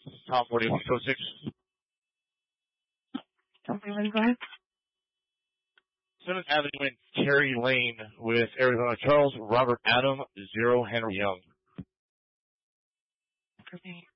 Tom 41 code 6. Tom 41, go ahead. Simmons Avenue and Cherry Lane with Arizona Charles Robert Adam 0 Henry Young. Okay.